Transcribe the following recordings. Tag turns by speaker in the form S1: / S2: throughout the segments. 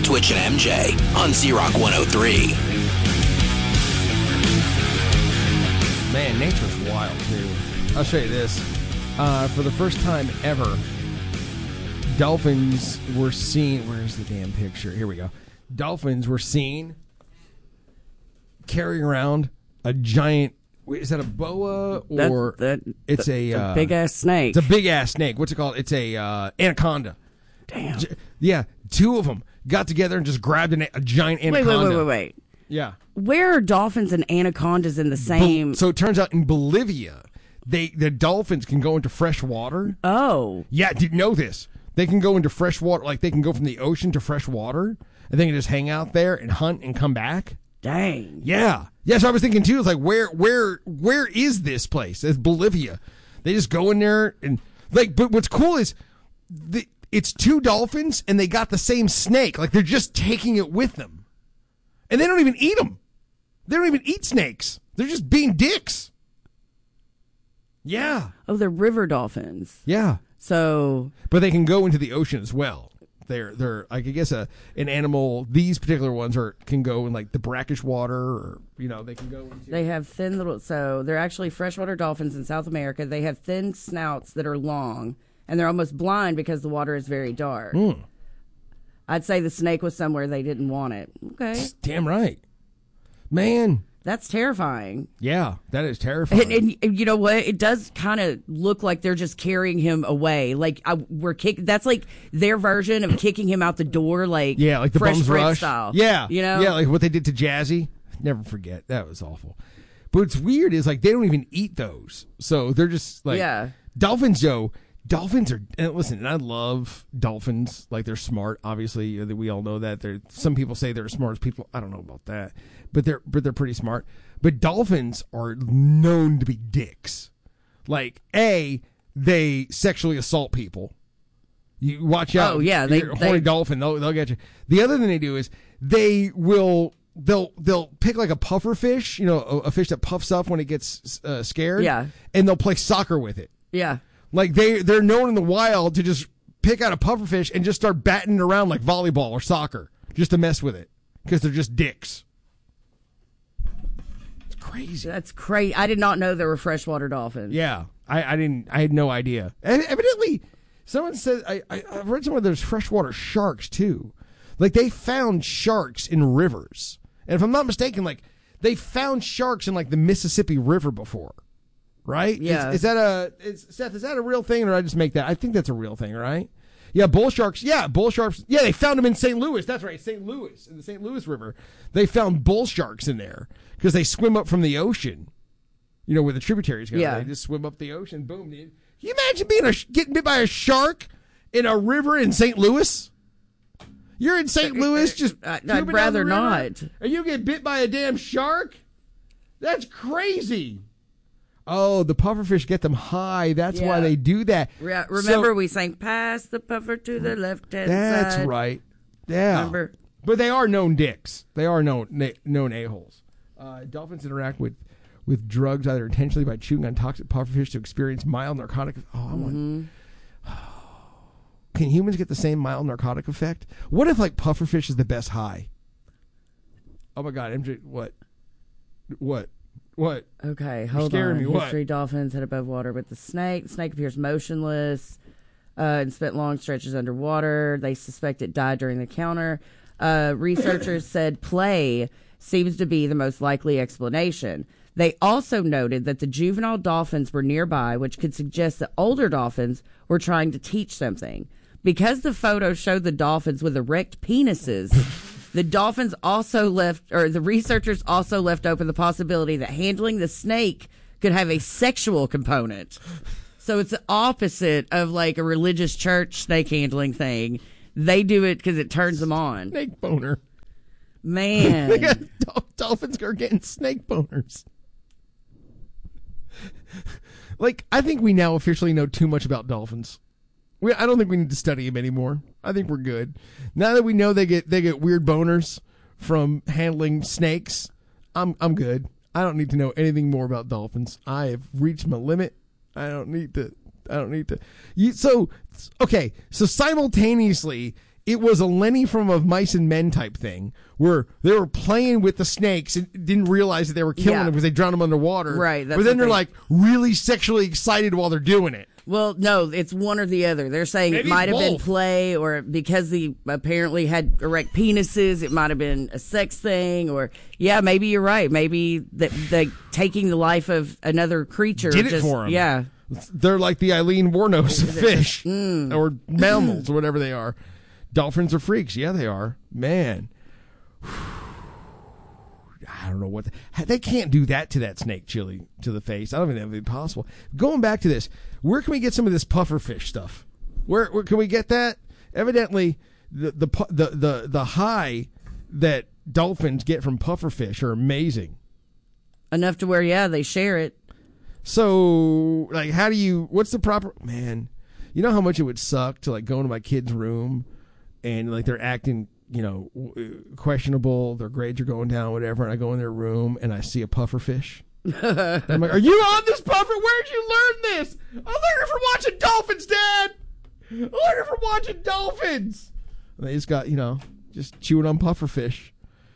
S1: Twitch and MJ on Z-Rock 103.
S2: Man, nature's wild, too. I'll show you this. For the first time ever, dolphins were seen... Where's the damn picture? Here we go. Dolphins were seen carrying around a giant... Wait, is that a boa or... It's a
S3: big-ass snake.
S2: It's a big-ass snake. What's it called? It's a anaconda.
S3: Damn.
S2: Yeah, two of them got together and just grabbed a giant anaconda.
S3: Wait.
S2: Yeah.
S3: Where are dolphins and anacondas in the same...
S2: So it turns out in Bolivia, the dolphins can go into fresh water.
S3: Oh.
S2: Yeah, didn't know this. They can go into fresh water, like they can go from the ocean to fresh water, and they can just hang out there and hunt and come back.
S3: Dang.
S2: Yeah. Yeah, so I was thinking too, it's like, where is this place? It's Bolivia. They just go in there and, like, but what's cool is it's two dolphins and they got the same snake. Like, they're just taking it with them. And they don't even eat them. They don't even eat snakes. They're just being dicks. Yeah.
S3: Oh, they're river dolphins.
S2: Yeah.
S3: So.
S2: But they can go into the ocean as well. They're like, I guess an animal. These particular ones can go in like the brackish water, or they can go into.
S3: They have thin little. So they're actually freshwater dolphins in South America. They have thin snouts that are long, and they're almost blind because the water is very dark. I'd say the snake was somewhere they didn't want it. Okay.
S2: Damn right. Man.
S3: That's terrifying.
S2: Yeah, that is terrifying.
S3: And you know what? It does kind of look like they're just carrying him away. Like that's like their version of kicking him out the door, like
S2: like the
S3: Fresh
S2: Bums
S3: Prince
S2: Rush
S3: style.
S2: Yeah,
S3: yeah,
S2: like what they did to Jazzy. Never forget, that was awful. But what's weird is like they don't even eat those, so they're just like dolphins. Dolphins are, and listen, and I love dolphins. Like, they're smart. Obviously, we all know that. Some people say they're as smart as people. I don't know about that, but they're pretty smart. But dolphins are known to be dicks. Like, they sexually assault people. You watch out.
S3: Oh yeah,
S2: horny dolphin. They'll get you. The other thing they do is they'll pick like a puffer fish. A fish that puffs up when it gets scared.
S3: Yeah,
S2: and they'll play soccer with it.
S3: Yeah.
S2: Like, they're known in the wild to just pick out a pufferfish and just start batting it around like volleyball or soccer just to mess with it because they're just dicks. It's crazy.
S3: That's crazy. I did not know there were freshwater dolphins.
S2: Yeah, I didn't. I had no idea. And evidently, someone said I read somewhere there's freshwater sharks too. Like, they found sharks in rivers, and if I'm not mistaken, like, they found sharks in like the Mississippi River before. Right?
S3: Yeah.
S2: Seth, is that a real thing, or did I just make that? I think that's a real thing, right? Yeah, bull sharks. Yeah, bull sharks. Yeah, they found them in St. Louis. That's right, St. Louis, in the St. Louis River. They found bull sharks in there because they swim up from the ocean. Where the tributaries go.
S3: Yeah.
S2: They just swim up the ocean. Boom. Can you imagine getting bit by a shark in a river in St. Louis? You're in St. Louis, just
S3: I'd rather not.
S2: And you get bit by a damn shark? That's crazy. Oh, the pufferfish get them high. That's why they do that.
S3: Remember, we sang "Pass the puffer to the left-hand side."
S2: That's right. Yeah.
S3: Remember?
S2: But they are known dicks. They are known a-holes. Dolphins interact with drugs either intentionally by chewing on toxic pufferfish to experience mild narcotic. Can humans get the same mild narcotic effect? What if, like, pufferfish is the best high? Oh my God, MJ, what? What?
S3: Okay, hold on. History: dolphins head above water with the snake. The snake appears motionless and spent long stretches underwater. They suspect it died during the encounter. Researchers said play seems to be the most likely explanation. They also noted that the juvenile dolphins were nearby, which could suggest that older dolphins were trying to teach something. Because the photo showed the dolphins with erect penises, the researchers also left open the possibility that handling the snake could have a sexual component. So it's the opposite of like a religious church snake handling thing. They do it because it turns them on.
S2: Snake boner.
S3: Man.
S2: Dolphins are getting snake boners. Like, I think we now officially know too much about dolphins. I don't think we need to study them anymore. I think we're good. Now that we know they get weird boners from handling snakes, I'm good. I don't need to know anything more about dolphins. I have reached my limit. I don't need to. So simultaneously, it was a Lenny from a Mice and Men type thing where they were playing with the snakes and didn't realize that they were killing them because they drowned them underwater.
S3: Right.
S2: But then they're like really sexually excited while they're doing it.
S3: Well, no, it's one or the other. They're saying maybe it might have been play, or because they apparently had erect penises, it might have been a sex thing, or maybe you're right. Maybe the taking the life of another creature
S2: did it for them.
S3: Yeah,
S2: they're like the Eileen Wuornos of fish or mammals or whatever they are. Dolphins are freaks. Yeah, they are. Man, I don't know what they can't do that to that snake chili to the face. I don't think that would be possible. Going back to this, where can we get some of this pufferfish stuff? Where can we get that? Evidently, the high that dolphins get from pufferfish are amazing.
S3: Enough to where they share it.
S2: So, like, what's the proper man? You know how much it would suck to like go into my kid's room and like they're acting, questionable, their grades are going down, whatever, and I go in their room and I see a pufferfish. I'm like, are you on this puffer? Where'd you learn this? I learned it from watching dolphins, Dad. I learned it from watching dolphins. And they just got, just chewing on pufferfish.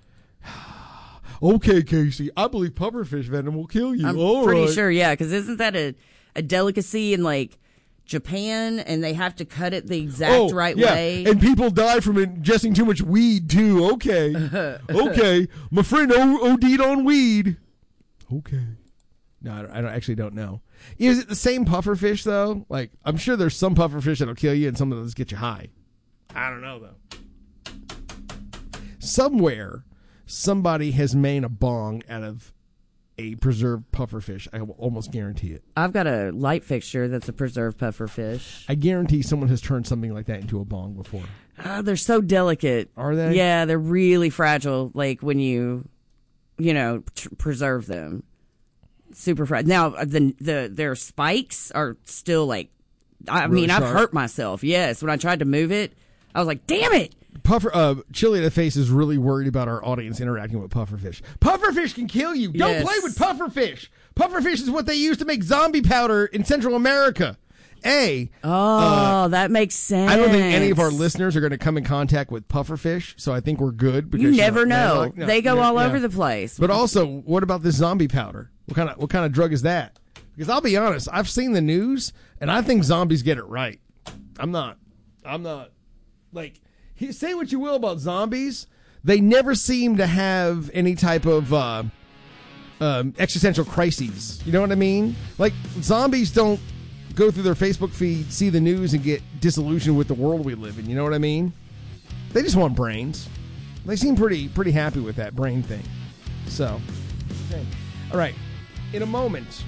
S2: Okay, Casey, I believe pufferfish venom will kill you.
S3: I'm pretty sure, because isn't that a delicacy in like Japan, and they have to cut it the exact right way?
S2: And people die from ingesting too much weed too. Okay, okay, my friend OD'd on weed. Okay, no, I actually don't know. Is it the same pufferfish though? Like, I'm sure there's some pufferfish that'll kill you, and some that'll just get you high. I don't know though. Somewhere, somebody has made a bong out of a preserved pufferfish. I will almost guarantee it.
S3: I've got a light fixture that's a preserved pufferfish.
S2: I guarantee someone has turned something like that into a bong before.
S3: They're so delicate.
S2: Are they?
S3: Yeah, they're really fragile. Like when you preserve them, super fragile. Now their spikes are still like. Really I've hurt myself. Yes, when I tried to move it, I was like, "Damn it!"
S2: Chili in the Face is really worried about our audience interacting with pufferfish. Pufferfish can kill you. Don't play with pufferfish. Pufferfish is what they use to make zombie powder in Central America.
S3: That makes sense.
S2: I don't think any of our listeners are going to come in contact with pufferfish, so I think we're good. Because
S3: you never know. They go all over the place.
S2: But also, what about this zombie powder? What kind of drug is that? Because I'll be honest, I've seen the news, and I think zombies get it right. I'm not. Like, say what you will about zombies, they never seem to have any type of existential crises. You know what I mean? Like, zombies don't go through their Facebook feed, see the news, and get disillusioned with the world we live in. You know what I mean? They just want brains. They seem pretty happy with that brain thing. So, okay. All right. In a moment,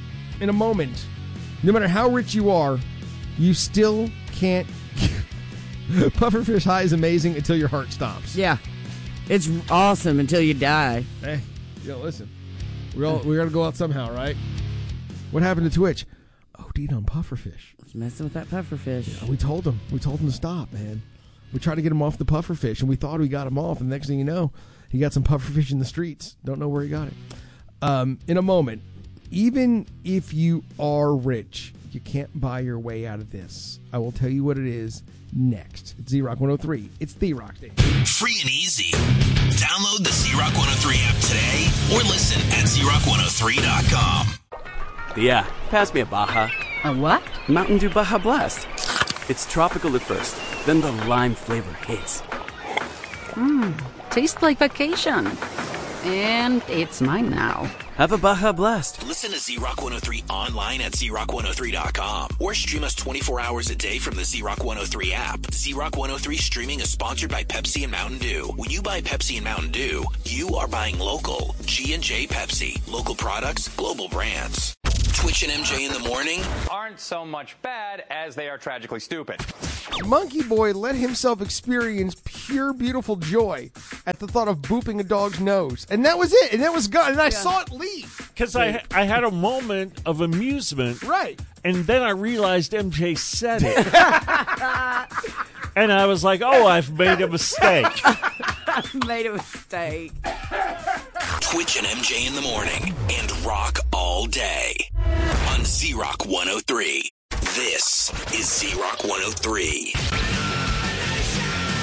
S2: no matter how rich you are, you still can't... Pufferfish high is amazing until your heart stops.
S3: Yeah. It's awesome until you die.
S2: Hey, listen. We got to go out somehow, right? What happened to Twitch? OD'd on pufferfish.
S3: It's messing with that pufferfish.
S2: Yeah, we told him to stop, man. We tried to get him off the pufferfish, and we thought we got him off, and the next thing you know, he got some pufferfish in the streets. Don't know where he got it. In a moment, even if you are rich, you can't buy your way out of this. I will tell you what it is next. It's Z-Rock 103. It's the Rock Station.
S1: Free and easy. Download the Z-Rock 103 app today or listen at Z-Rock103.com.
S4: Yeah, pass me a Baja.
S5: A what?
S4: Mountain Dew Baja Blast. It's tropical at first, then the lime flavor hits.
S5: Tastes like vacation. And it's mine now.
S4: Have a Baja Blast.
S1: Listen to Z-Rock 103 online at Z-Rock103.com or stream us 24 hours a day from the Z-Rock 103 app. Z-Rock 103 streaming is sponsored by Pepsi and Mountain Dew. When you buy Pepsi and Mountain Dew, you are buying local. G&J Pepsi. Local products, global brands. Twitch and MJ in the morning
S6: aren't so much bad as they are tragically stupid.
S2: Monkey Boy let himself experience pure, beautiful joy at the thought of booping a dog's nose. And that was it. And that was gone. And I saw it leave.
S7: Because I had a moment of amusement.
S2: Right.
S7: And then I realized MJ said it. And I was like, I've made a mistake.
S3: I've made a mistake.
S1: Twitch and MJ in the morning and rock all day on Z-Rock 103. This is Z-Rock 103.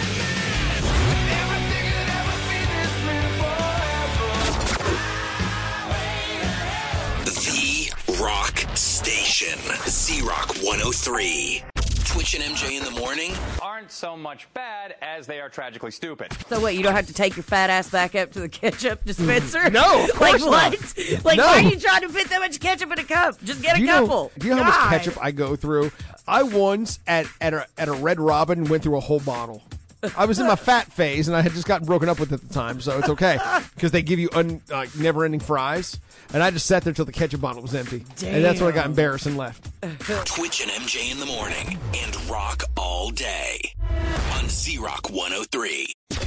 S1: Z-Rock 103. Twitch and MJ in the morning
S6: aren't so much bad as they are tragically stupid.
S3: So what, you don't have to take your fat ass back up to the ketchup dispenser?
S2: No, of course
S3: like
S2: not.
S3: what? Like
S2: No.
S3: why are you trying to fit that much ketchup in a cup? Just get a couple.
S2: Do you know how much
S3: God.
S2: ketchup I go through? I once at a Red Robin went through a whole bottle. I was in my fat phase, and I had just gotten broken up with at the time, so it's okay because they give you never-ending fries, and I just sat there till the ketchup bottle was empty, and that's when I got embarrassed and left.
S1: Twitch and MJ in the morning and Rock all day on Z-Rock 103.